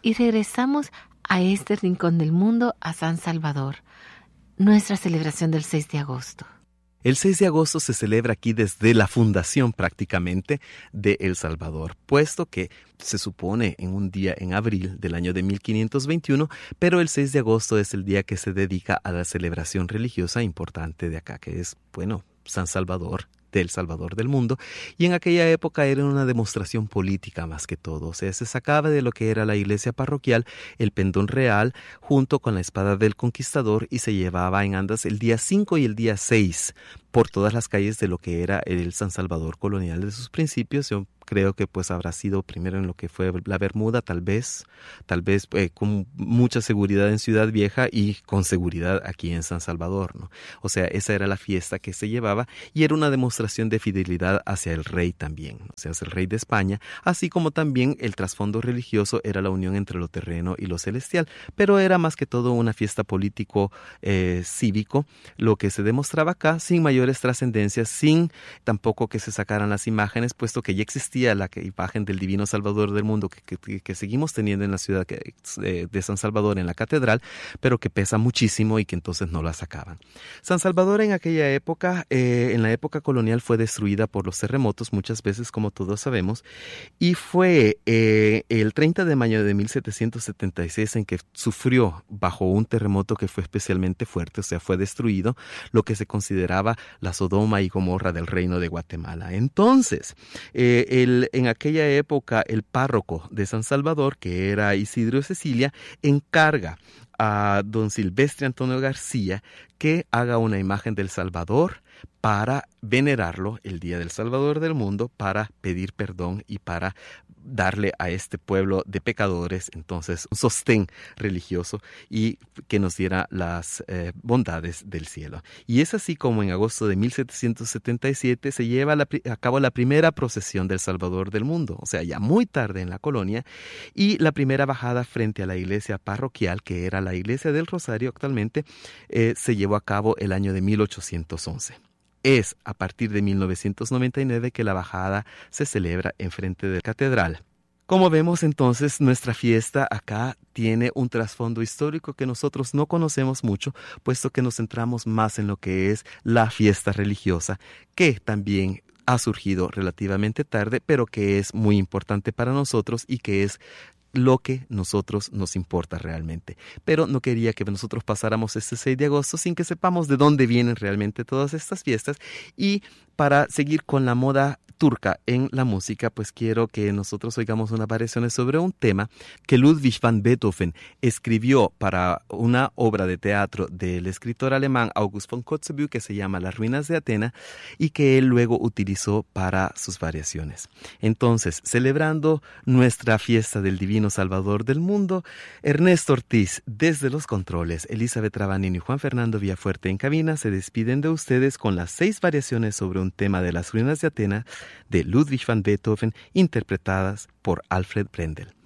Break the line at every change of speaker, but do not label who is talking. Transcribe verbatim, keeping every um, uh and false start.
y regresamos a este rincón del mundo, a San Salvador, nuestra celebración del seis de agosto.
El seis de agosto se celebra aquí desde la fundación prácticamente de El Salvador, puesto que se supone en un día en abril del año de mil quinientos veintiuno, pero el seis de agosto es el día que se dedica a la celebración religiosa importante de acá, que es, bueno, San Salvador, del Salvador del mundo, y en aquella época era una demostración política más que todo. O sea, se sacaba de lo que era la iglesia parroquial el pendón real junto con la espada del conquistador y se llevaba en andas el día cinco y el día seis por todas las calles de lo que era el San Salvador colonial de sus principios. Yo creo que pues habrá sido primero en lo que fue la Bermuda, tal vez, tal vez eh, con mucha seguridad en Ciudad Vieja y con seguridad aquí en San Salvador, ¿no? O sea, esa era la fiesta que se llevaba y era una demostración de fidelidad hacia el rey también, o sea, hacia el rey de España, así como también el trasfondo religioso era la unión entre lo terreno y lo celestial, pero era más que todo una fiesta político eh, cívico, lo que se demostraba acá sin mayor trascendencias, sin tampoco que se sacaran las imágenes, puesto que ya existía la imagen del divino Salvador del mundo que, que, que seguimos teniendo en la ciudad de, de San Salvador, en la catedral, pero que pesa muchísimo y que entonces no la sacaban. San Salvador en aquella época, eh, en la época colonial, fue destruida por los terremotos muchas veces, como todos sabemos, y fue eh, el treinta de mayo de mil setecientos setenta y seis en que sufrió bajo un terremoto que fue especialmente fuerte, o sea, fue destruido lo que se consideraba la Sodoma y Gomorra del reino de Guatemala. Entonces, eh, el, en aquella época, el párroco de San Salvador, que era Isidro Cecilia, encarga a don Silvestre Antonio García que haga una imagen del Salvador para venerarlo el Día del Salvador del mundo, para pedir perdón y para darle a este pueblo de pecadores entonces un sostén religioso y que nos diera las eh, bondades del cielo. Y es así como en agosto de mil setecientos setenta y siete se lleva la, a cabo la primera procesión del Salvador del mundo, o sea, ya muy tarde en la colonia, y la primera bajada frente a la iglesia parroquial, que era la iglesia del Rosario actualmente, eh, se llevó a cabo el año de mil ochocientos once. Es a partir de mil novecientos noventa y nueve que la bajada se celebra en frente de la catedral. Como vemos entonces, nuestra fiesta acá tiene un trasfondo histórico que nosotros no conocemos mucho, puesto que nos centramos más en lo que es la fiesta religiosa, que también ha surgido relativamente tarde, pero que es muy importante para nosotros y que es lo que nosotros nos importa realmente. Pero no quería que nosotros pasáramos este seis de agosto sin que sepamos de dónde vienen realmente todas estas fiestas. Y para seguir con la moda turca en la música, pues quiero que nosotros oigamos unas variaciones sobre un tema que Ludwig van Beethoven escribió para una obra de teatro del escritor alemán August von Kotzebue que se llama Las ruinas de Atena y que él luego utilizó para sus variaciones. Entonces, celebrando nuestra fiesta del Divino Salvador del mundo, Ernesto Ortiz desde los controles, Elizabeth Rabanini y Juan Fernando Villafuerte en cabina se despiden de ustedes con las seis variaciones sobre un tema de las ruinas de Atena de Ludwig van Beethoven interpretadas por Alfred Brendel.